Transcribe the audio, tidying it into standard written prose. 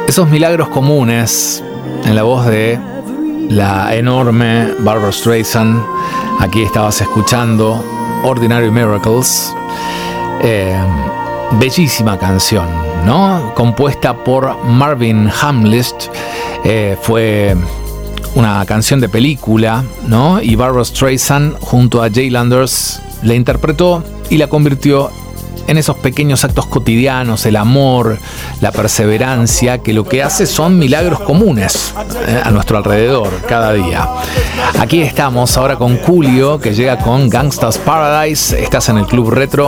Esos milagros comunes en la voz de la enorme Barbra Streisand. Aquí estabas escuchando Ordinary Miracles. Bellísima canción, ¿no? Compuesta por Marvin Hamlisch. Fue una canción de película, ¿no? Y Barbra Streisand junto a Jay Landers la interpretó y la convirtió en esos pequeños actos cotidianos, el amor, la perseverancia, que lo que hace son milagros comunes a nuestro alrededor cada día. Aquí estamos ahora con Julio, que llega con Gangsta's Paradise. Estás en el Club Retro.